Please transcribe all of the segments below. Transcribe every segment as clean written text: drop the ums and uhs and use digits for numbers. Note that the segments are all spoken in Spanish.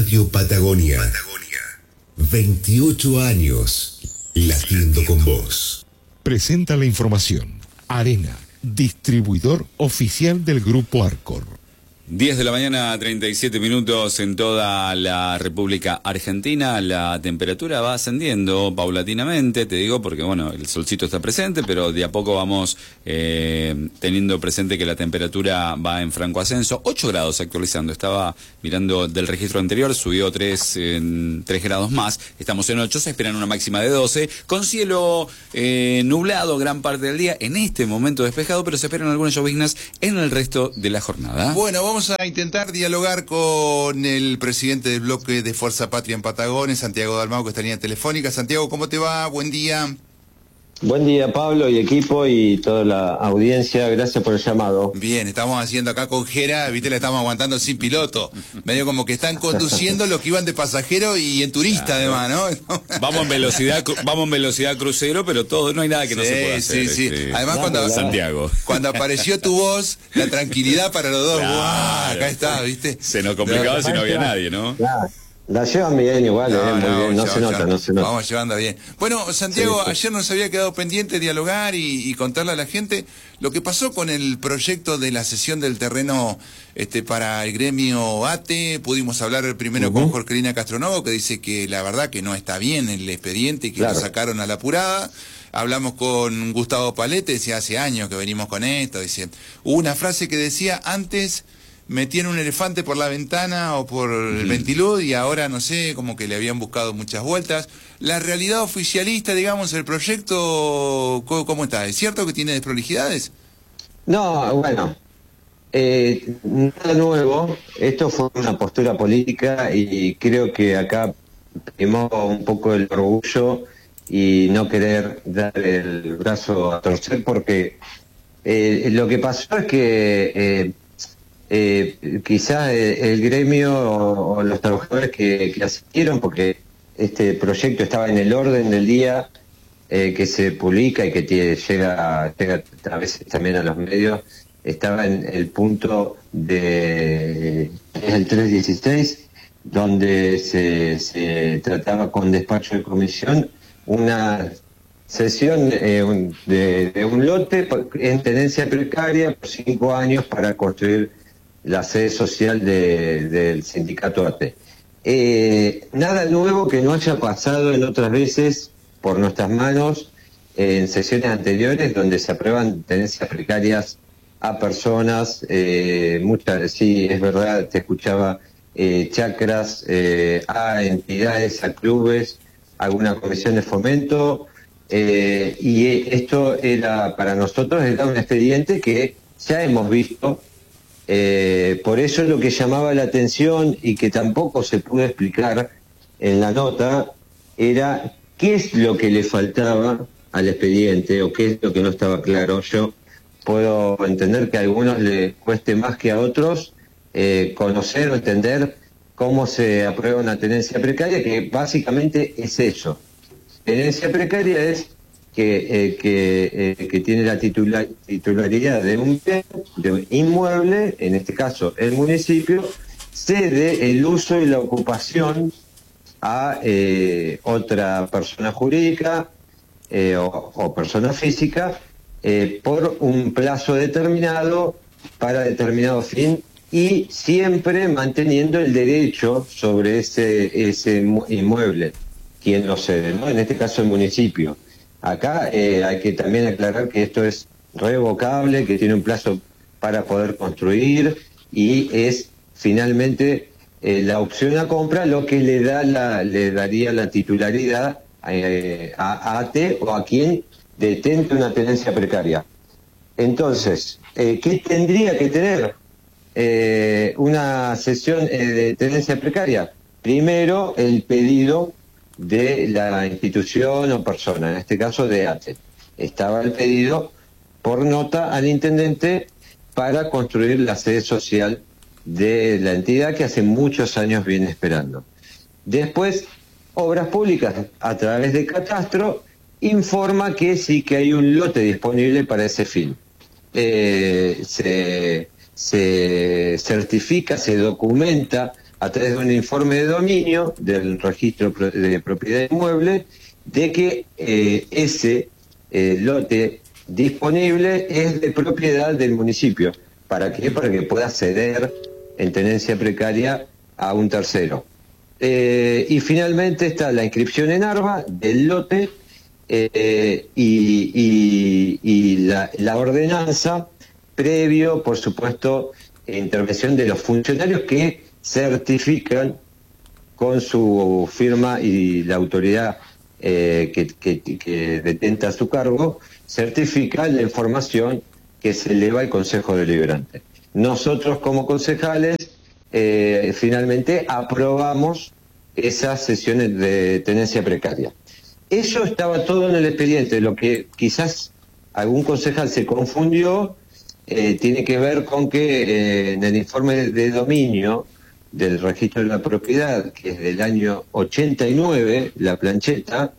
Radio Patagonia. 28 años latiendo con vos. Presenta la información. Arena, distribuidor oficial del Grupo Arcor. 10 de la mañana, 37 minutos en toda la República Argentina. La temperatura va ascendiendo paulatinamente, te digo, porque bueno, el solcito está presente, pero de a poco vamos teniendo presente que la temperatura va en franco ascenso. 8 grados actualizando, estaba mirando del registro anterior, subió 3 grados más. Estamos en 8, se esperan una máxima de 12, con cielo nublado gran parte del día, en este momento despejado, pero se esperan algunas lloviznas en el resto de la jornada. Bueno, vamos a intentar dialogar con el presidente del bloque de Fuerza Patria en Patagones, Santiago Dalmau, que está en línea telefónica. Santiago, ¿cómo te va? Buen día. Buen día, Pablo y equipo y toda la audiencia. Gracias por el llamado. Bien, estamos haciendo acá con Jera, viste, la estamos aguantando sin piloto. Medio como que están conduciendo los que iban de pasajero y en turista, claro. Además, ¿no? Vamos en velocidad crucero, pero todo, no hay nada que no se pueda hacer. Sí. Además, Santiago, cuando apareció tu voz, la tranquilidad para los dos. Claro. ¡Guau! Acá está, ¿viste? Se nos complicaba si no había nadie, ¿no? Claro. La llevan bien igual, muy bien, no se nota. Vamos llevando bien. Bueno, Santiago, ayer nos había quedado pendiente dialogar y contarle a la gente lo que pasó con el proyecto de la cesión del terreno para el gremio ATE. Pudimos hablar primero con Jorgelina Castronovo, que dice que la verdad que no está bien el expediente y que lo sacaron a la apurada. Hablamos con Gustavo Palete, decía hace años que venimos con esto, dice, hubo una frase que decía antes metían un elefante por la ventana o por el ventilud y ahora no sé, como que le habían buscado muchas vueltas. La realidad oficialista, digamos, el proyecto, ¿cómo está? ¿Es cierto que tiene desprolijidades? No, bueno, nada nuevo. Esto fue una postura política y creo que acá primó un poco el orgullo y no querer dar el brazo a torcer, porque lo que pasó es que quizás el gremio o los trabajadores que asistieron, porque este proyecto estaba en el orden del día que se publica y que llega a veces también a los medios, estaba en el punto es el 316, donde se trataba con despacho de comisión una cesión de un lote en tenencia precaria por 5 años para construir la sede social del sindicato ATE. Nada nuevo que no haya pasado en otras veces por nuestras manos en sesiones anteriores, donde se aprueban tenencias precarias a personas, muchas, sí, es verdad, te escuchaba, chacras, a entidades, a clubes, alguna comisión de fomento, y esto era, para nosotros, era un expediente que ya hemos visto. Por eso lo que llamaba la atención y que tampoco se pudo explicar en la nota era qué es lo que le faltaba al expediente o qué es lo que no estaba claro. Yo puedo entender que a algunos les cueste más que a otros conocer o entender cómo se aprueba una tenencia precaria, que básicamente es eso. Tenencia precaria es que tiene la titularidad de un bien, de un inmueble, en este caso el municipio, cede el uso y la ocupación a otra persona jurídica o persona física por un plazo determinado para determinado fin, y siempre manteniendo el derecho sobre ese inmueble, quien lo cede, ¿no? En este caso el municipio. Acá hay que también aclarar que esto es revocable, que tiene un plazo para poder construir y es finalmente la opción a compra lo que le daría la titularidad a ATE o a quien detente una tenencia precaria. Entonces, ¿qué tendría que tener una cesión de tenencia precaria? Primero, el pedido de la institución o persona, en este caso de ATE. Estaba el pedido por nota al intendente para construir la sede social de la entidad que hace muchos años viene esperando. Después, Obras Públicas, a través de Catastro, informa que sí que hay un lote disponible para ese fin. Se certifica, se documenta a través de un informe de dominio del registro de propiedad inmueble, de que ese lote disponible es de propiedad del municipio. ¿Para qué? Para que pueda ceder en tenencia precaria a un tercero. Y finalmente está la inscripción en ARBA del lote y la ordenanza, previo, por supuesto, intervención de los funcionarios que certifican con su firma, y la autoridad que detenta a su cargo certifica la información que se eleva al Consejo Deliberante. Nosotros, como concejales, finalmente aprobamos esas sesiones de tenencia precaria. Eso estaba todo en el expediente. Lo que quizás algún concejal se confundió tiene que ver con que en el informe de dominio del registro de la propiedad, que es del año 89, la plancheta,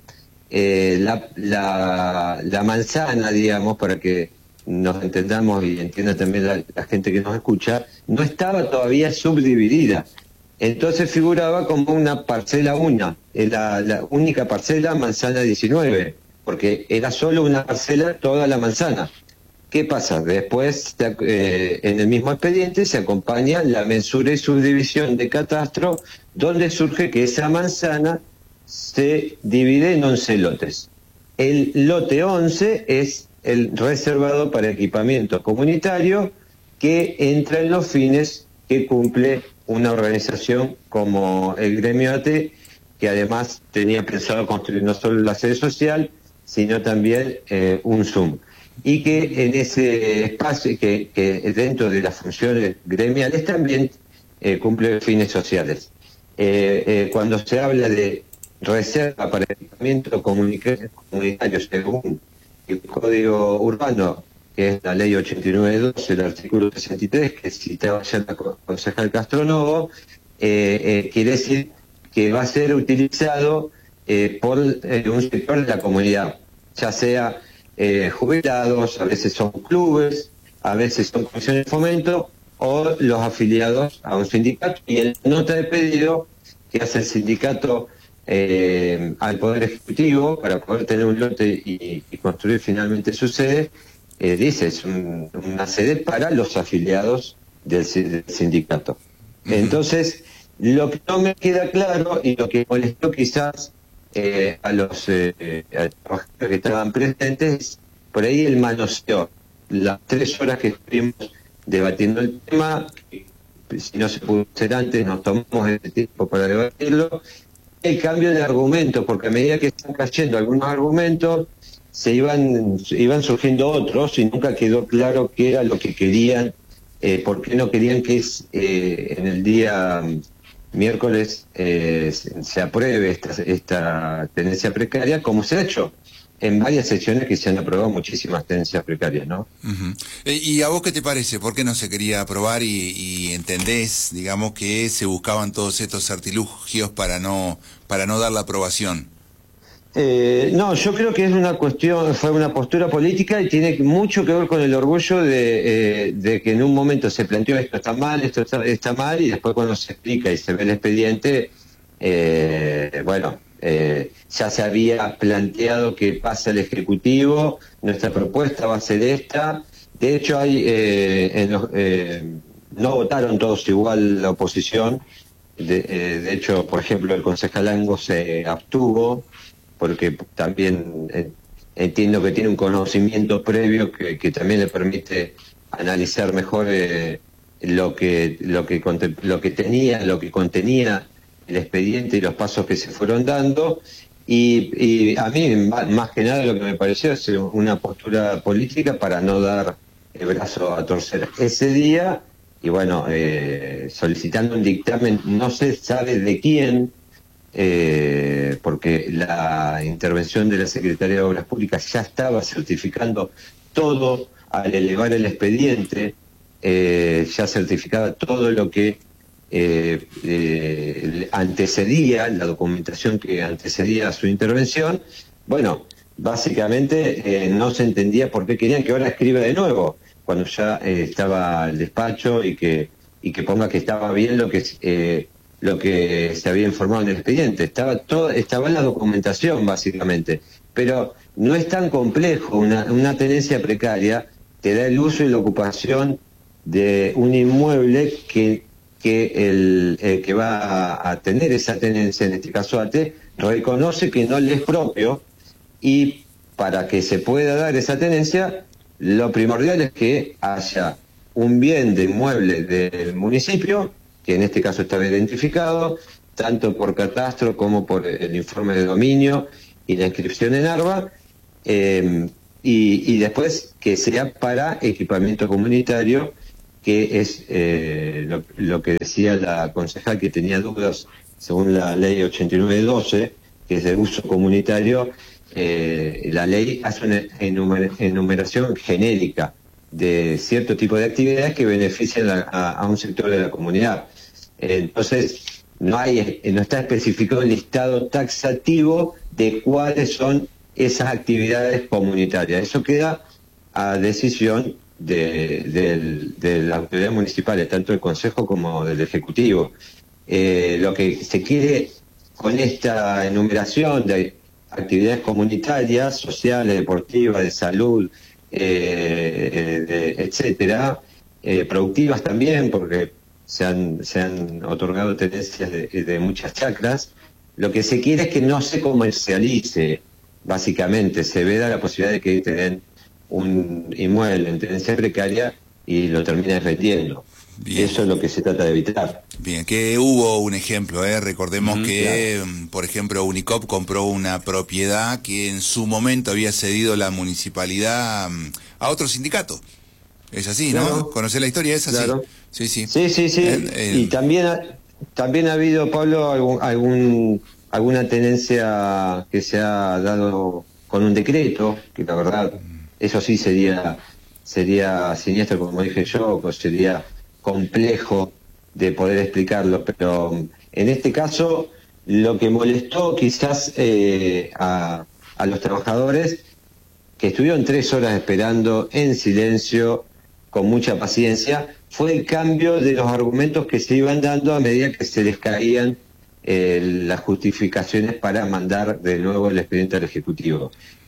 la manzana, digamos, para que nos entendamos y entienda también la gente que nos escucha, no estaba todavía subdividida. Entonces figuraba como una parcela la única parcela, manzana 19, porque era solo una parcela toda la manzana. ¿Qué pasa? Después, en el mismo expediente, se acompaña la mensura y subdivisión de catastro, donde surge que esa manzana se divide en 11 lotes. El lote 11 es el reservado para equipamiento comunitario, que entra en los fines que cumple una organización como el Gremio AT, que además tenía pensado construir no solo la sede social, sino también un Zoom. Y que en ese espacio, que dentro de las funciones gremiales también cumple fines sociales. Cuando se habla de reserva para equipamiento comunitario según el Código Urbano, que es la Ley 89.2, el artículo 63, que citaba ya la concejal Castronovo, quiere decir que va a ser utilizado por un sector de la comunidad, ya sea jubilados, a veces son clubes, a veces son comisiones de fomento o los afiliados a un sindicato. Y en la nota de pedido que hace el sindicato al Poder Ejecutivo para poder tener un lote y construir finalmente su sede, dice, es una sede para los afiliados del sindicato. Entonces, lo que no me queda claro y lo que molestó quizás a los trabajadores que estaban presentes, por ahí el manoseo. Las 3 horas que estuvimos debatiendo el tema, si no se pudo hacer antes, nos tomamos ese tiempo para debatirlo. El cambio de argumentos, porque a medida que están cayendo algunos argumentos, se iban surgiendo otros y nunca quedó claro qué era lo que querían, por qué no querían que en el día miércoles se apruebe esta tenencia precaria, como se ha hecho en varias sesiones que se han aprobado muchísimas tenencias precarias, ¿no? ¿Y a vos qué te parece? ¿Por qué no se quería aprobar y entendés, digamos, que se buscaban todos estos artilugios para no dar la aprobación? No, yo creo que es una cuestión, fue una postura política y tiene mucho que ver con el orgullo de que en un momento se planteó esto está mal, esto está mal, y después cuando se explica y se ve el expediente, ya se había planteado que pasa el Ejecutivo, nuestra propuesta va a ser esta. De hecho, no votaron todos igual la oposición. De hecho, por ejemplo, el concejal Ango se abstuvo, porque también entiendo que tiene un conocimiento previo que también le permite analizar mejor lo que contenía el expediente y los pasos que se fueron dando. Y a mí, más que nada, lo que me pareció es una postura política para no dar el brazo a torcer ese día, y bueno, solicitando un dictamen, no se sabe de quién, porque la intervención de la Secretaría de Obras Públicas ya estaba certificando todo al elevar el expediente, ya certificaba todo lo que antecedía, la documentación que antecedía a su intervención. Bueno, básicamente no se entendía por qué querían que ahora escriba de nuevo, cuando ya estaba el despacho, y que ponga que estaba bien lo que se había informado en el expediente. Estaba en la documentación, básicamente. Pero no es tan complejo. Una tenencia precaria te da el uso y la ocupación de un inmueble que el que va a tener esa tenencia, en este caso ATE, reconoce que no le es propio, y para que se pueda dar esa tenencia, lo primordial es que haya un bien de inmueble del municipio, que en este caso estaba identificado, tanto por catastro como por el informe de dominio y la inscripción en ARBA, y después que sea para equipamiento comunitario, que es lo que decía la concejal, que tenía dudas según la ley 8912, que es de uso comunitario. La ley hace una enumeración genérica de cierto tipo de actividades que benefician a un sector de la comunidad. Entonces, no está especificado el listado taxativo de cuáles son esas actividades comunitarias. Eso queda a decisión de la autoridad municipal, tanto del Consejo como del Ejecutivo. Lo que se quiere con esta enumeración de actividades comunitarias, sociales, deportivas, de salud, etcétera, productivas también, porque se han otorgado tenencias de muchas chacras. Lo que se quiere es que no se comercialice, básicamente. Se veda la posibilidad de que tengan un inmueble en tenencia precaria y lo terminen vendiendo. Bien. Eso es lo que se trata de evitar. Bien, que hubo un ejemplo, recordemos que, claro, por ejemplo, Unicop compró una propiedad que en su momento había cedido la municipalidad a otro sindicato. Es así, claro, ¿no? ¿Conocés la historia? ¿Es así? Claro. Sí. Sí. Y también ha habido, Pablo, alguna tenencia que se ha dado con un decreto, que la verdad, eso sí sería siniestro, como dije yo, pues sería complejo de poder explicarlo, pero en este caso lo que molestó quizás a los trabajadores, que estuvieron 3 horas esperando en silencio, con mucha paciencia, fue el cambio de los argumentos que se iban dando a medida que se les caían las justificaciones para mandar de nuevo el expediente al Ejecutivo.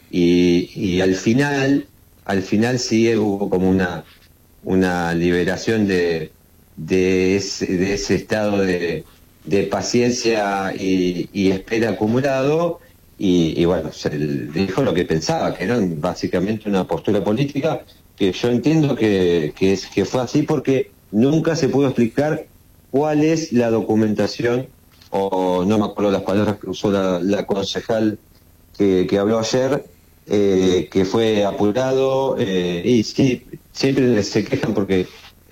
Y al final sí hubo como una liberación de ese estado de paciencia y espera acumulado, y bueno, se dijo lo que pensaba, que era básicamente una postura política, que yo entiendo que fue así, porque nunca se pudo explicar cuál es la documentación, o no me acuerdo las palabras que usó la concejal que habló ayer, que fue apurado, y sí, siempre se quejan porque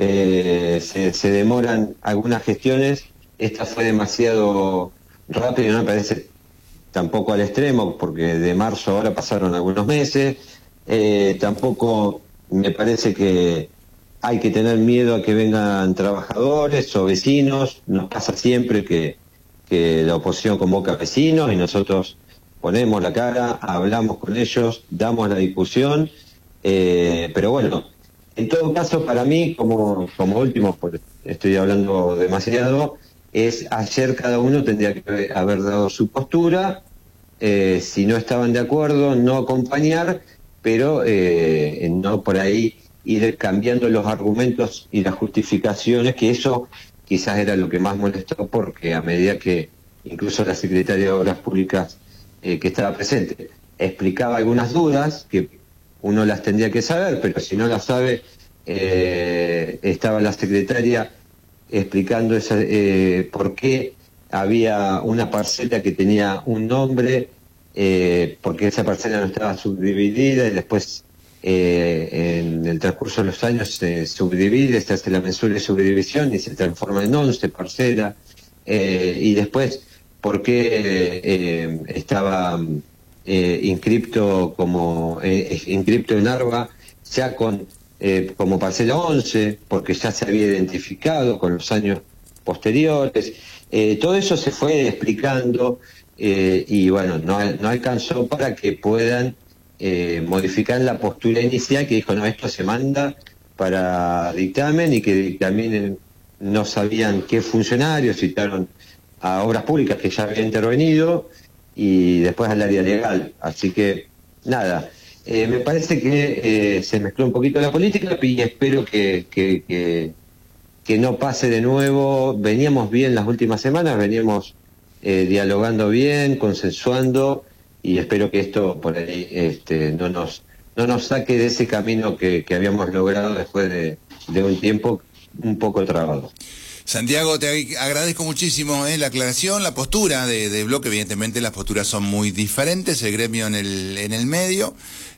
se demoran algunas gestiones. Esta fue demasiado rápido, no me parece tampoco al extremo, porque de marzo ahora pasaron algunos meses. Tampoco me parece que hay que tener miedo a que vengan trabajadores o vecinos. Nos pasa siempre que la oposición convoca vecinos y nosotros ponemos la cara, hablamos con ellos, damos la discusión, pero bueno, en todo caso, para mí, como último, pues estoy hablando demasiado, ayer cada uno tendría que haber dado su postura, si no estaban de acuerdo, no acompañar, pero no por ahí ir cambiando los argumentos y las justificaciones, que eso quizás era lo que más molestó, porque a medida que incluso la secretaria de Obras Públicas que estaba presente explicaba algunas dudas, que uno las tendría que saber, pero si no las sabe, estaba la secretaria explicando por qué había una parcela que tenía un nombre, porque esa parcela no estaba subdividida, y después en el transcurso de los años se subdivide, se hace la mensura de subdivisión y se transforma en 11 parcelas, y después por qué estaba inscripto en ARBA ya como parcela 11, porque ya se había identificado con los años posteriores. Todo eso se fue explicando, y bueno, no alcanzó para que puedan modificar la postura inicial, que dijo, no, esto se manda para dictamen y que dictaminen no sabían qué funcionarios, citaron a Obras Públicas que ya había intervenido y después al área legal. Así que, nada, me parece que se mezcló un poquito la política y espero que no pase de nuevo. Veníamos bien las últimas semanas, veníamos dialogando bien, consensuando, y espero que esto por ahí no nos saque de ese camino que habíamos logrado después de un tiempo un poco trabado. Santiago, te agradezco muchísimo la aclaración, la postura de Bloque. Evidentemente las posturas son muy diferentes, el gremio en el medio,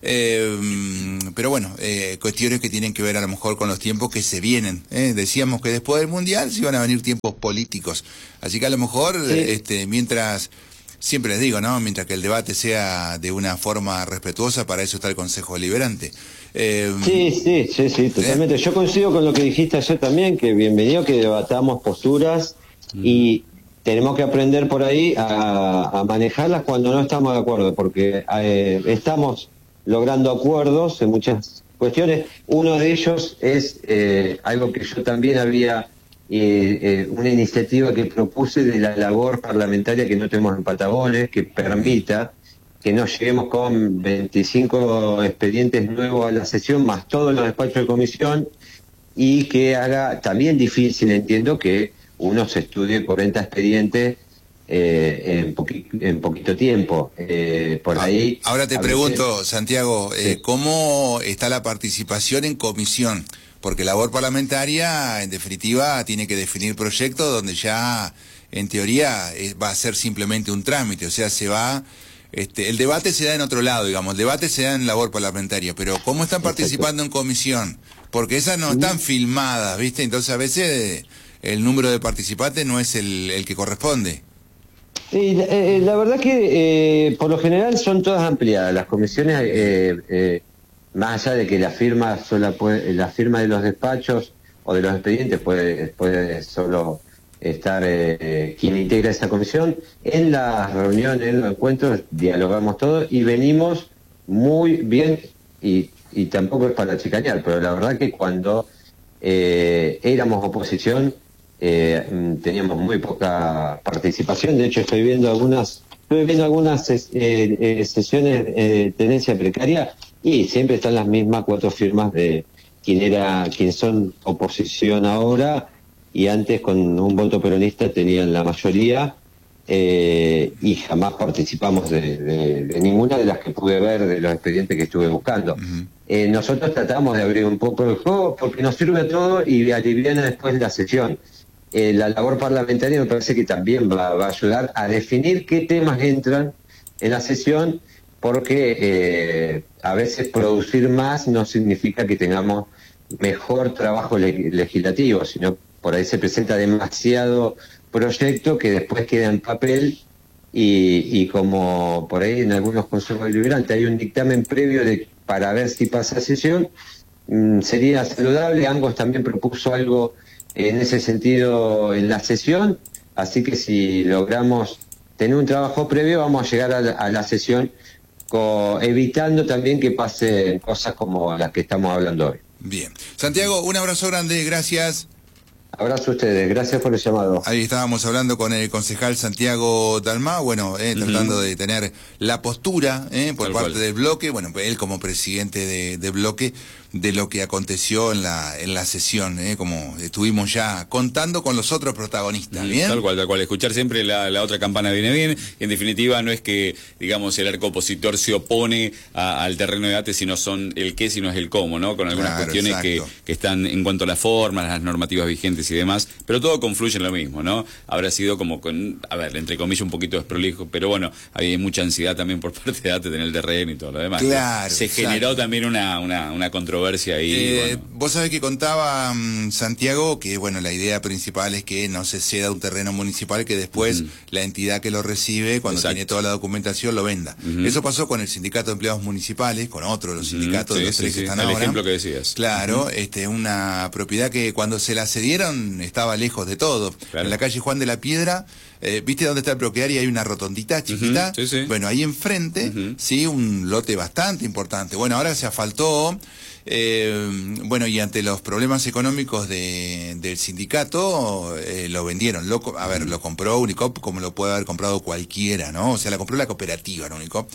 pero bueno, cuestiones que tienen que ver a lo mejor con los tiempos que se vienen. Decíamos que después del Mundial se iban a venir tiempos políticos, así que a lo mejor mientras... Siempre les digo, ¿no? Mientras que el debate sea de una forma respetuosa, para eso está el Consejo Deliberante. Sí, totalmente. Yo coincido con lo que dijiste ayer también, que bienvenido que debatamos posturas y tenemos que aprender por ahí a manejarlas cuando no estamos de acuerdo, porque estamos logrando acuerdos en muchas cuestiones. Uno de ellos es algo que yo también había... una iniciativa que propuse de la labor parlamentaria que no tenemos en Patagones, que permita que no lleguemos con 25 expedientes nuevos a la sesión, más todos los despachos de comisión, y que haga también difícil, entiendo, que uno se estudie 40 expedientes en poquito tiempo. Por ahí. Ahora te pregunto, Santiago, ¿cómo está la participación en comisión? Porque labor parlamentaria, en definitiva, tiene que definir proyectos donde ya, en teoría, va a ser simplemente un trámite. O sea, el debate se da en otro lado, digamos. El debate se da en labor parlamentaria. Pero ¿cómo están participando en comisión? Porque esas no están filmadas, ¿viste? Entonces, a veces, el número de participantes no es el que corresponde. La verdad que, por lo general, son todas ampliadas. Las comisiones... más allá de que la firma de los despachos o de los expedientes puede solo estar quien integra esa comisión, en las reuniones, en los encuentros, dialogamos todo y venimos muy bien, y tampoco es para chicanear, pero la verdad que cuando éramos oposición teníamos muy poca participación. De hecho, estoy viendo algunas sesiones de tenencia precaria y siempre están las mismas 4 firmas de quien son oposición ahora, y antes con un voto peronista tenían la mayoría, y jamás participamos de ninguna de las que pude ver de los expedientes que estuve buscando. Nosotros tratamos de abrir un poco el juego porque nos sirve a todo y aliviana después la sesión. La labor parlamentaria me parece que también va a ayudar a definir qué temas entran en la sesión, porque a veces producir más no significa que tengamos mejor trabajo legislativo, sino por ahí se presenta demasiado proyecto que después queda en papel, y como por ahí en algunos consejos deliberantes hay un dictamen previo para ver si pasa a sesión, sería saludable. Ambos también propuso algo en ese sentido en la sesión, así que si logramos tener un trabajo previo vamos a llegar a la sesión evitando también que pasen cosas como las que estamos hablando hoy. Bien. Santiago, un abrazo grande, gracias. Abrazo a ustedes, gracias por el llamado. Ahí estábamos hablando con el concejal Santiago Dalmau, bueno, tratando de tener la postura por parte del bloque, bueno, él como presidente de bloque, de lo que aconteció en la sesión, como estuvimos ya contando con los otros protagonistas, ¿bien? Tal cual, escuchar siempre la otra campana viene bien, y en definitiva no es que, digamos, el arco opositor se opone al terreno de debate, sino son el qué, sino es el cómo, ¿no? Con algunas cuestiones que están en cuanto a las formas, las normativas vigentes y demás, pero todo confluye en lo mismo, ¿no? Habrá sido como entre comillas, un poquito desprolijo, pero bueno, hay mucha ansiedad también por parte de debate, tener el terreno y todo lo demás. Claro, se generó también una controversia ahí. Bueno. Vos sabés que contaba Santiago que, bueno, la idea principal es que no se ceda un terreno municipal, que después la entidad que lo recibe, cuando tiene toda la documentación, lo venda. Eso pasó con el Sindicato de Empleados Municipales, con otro de los sindicatos de los tres que están ahora. El ejemplo que decías. Claro, una propiedad que cuando se la cedieron estaba lejos de todo. Claro. En la calle Juan de la Piedra, ¿viste dónde está el Procrear? Y hay una rotondita chiquita. Bueno, ahí enfrente, un lote bastante importante. Bueno, ahora se asfaltó. Bueno, y ante los problemas económicos del sindicato, lo vendieron. Lo compró Unicop como lo puede haber comprado cualquiera, ¿no? O sea, la compró la cooperativa, ¿no? Unicop.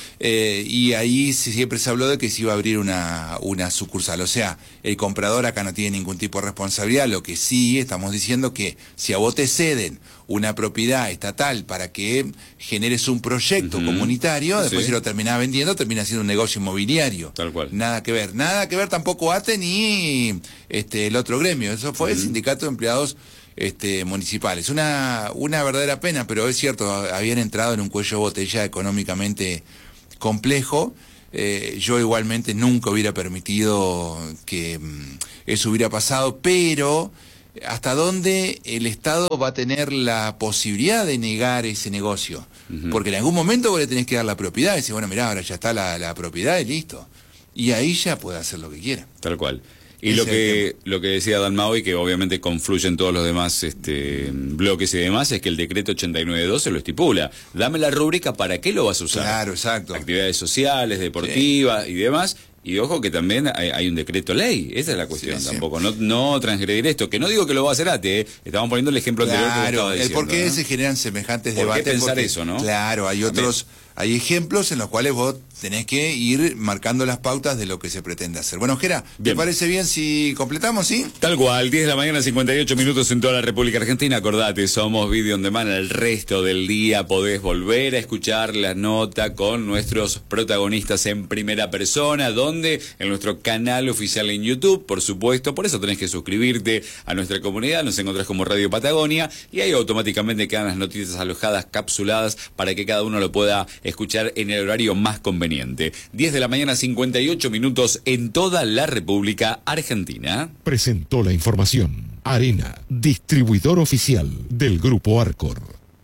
Y ahí siempre se habló de que se iba a abrir una sucursal. O sea, el comprador acá no tiene ningún tipo de responsabilidad. Lo que sí estamos diciendo que si a vos te ceden una propiedad estatal para que generes un proyecto comunitario, después si lo terminás vendiendo, termina siendo un negocio inmobiliario. Tal cual. Nada que ver tampoco ATE ni el otro gremio. Eso fue el Sindicato de Empleados municipales. Una verdadera pena, pero es cierto, habían entrado en un cuello de botella económicamente complejo. Yo igualmente nunca hubiera permitido que eso hubiera pasado, pero ¿hasta dónde el Estado va a tener la posibilidad de negar ese negocio? Porque en algún momento vos le tenés que dar la propiedad y decir, bueno, mirá, ahora ya está la propiedad y listo. Y ahí ya puede hacer lo que quiera. Tal cual. Y lo que decía Dalmau, y que obviamente confluyen todos los demás bloques y demás, es que el decreto 89.12 lo estipula. Dame la rúbrica, ¿para qué lo vas a usar? Claro, exacto. Actividades sociales, deportivas y demás. Y ojo que también hay un decreto ley, esa es la cuestión, tampoco, no transgredir esto, que no digo que lo va a hacer ATE, estamos poniendo el ejemplo anterior que estaba diciendo. ¿Por qué se generan semejantes debates? ¿Por qué pensar eso, no? Claro, hay otros, hay ejemplos en los cuales vos tenés que ir marcando las pautas de lo que se pretende hacer. Bueno, Jera, ¿te parece bien si completamos, sí? Tal cual, 10 de la mañana, 58 minutos en toda la República Argentina. Acordate, somos Video on Demand. El resto del día podés volver a escuchar la nota con nuestros protagonistas en primera persona, donde en nuestro canal oficial en YouTube, por supuesto. Por eso tenés que suscribirte a nuestra comunidad. Nos encontrás como Radio Patagonia y ahí automáticamente quedan las noticias alojadas, capsuladas, para que cada uno lo pueda escuchar en el horario más conveniente. 10 de la mañana, 58 minutos en toda la República Argentina. Presentó la información Arena, distribuidor oficial del Grupo Arcor.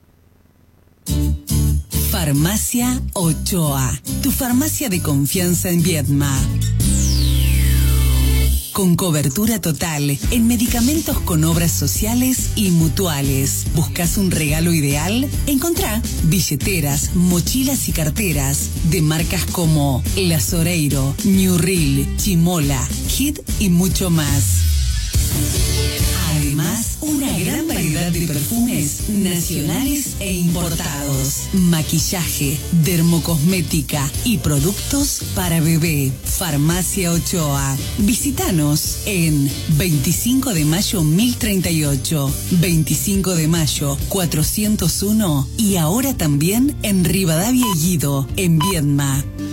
Farmacia Ochoa, tu farmacia de confianza en Viedma. Con cobertura total en medicamentos con obras sociales y mutuales. ¿Buscas un regalo ideal? Encontrá billeteras, mochilas y carteras de marcas como La Soreiro, New Reel, Chimola, Hit y mucho más. Además, una gran variedad de perfumes nacionales e importados, maquillaje, dermocosmética y productos para bebé. Farmacia Ochoa. Visítanos en 25 de mayo 1038, 25 de mayo 401 y ahora también en Rivadavia y Guido, en Viedma.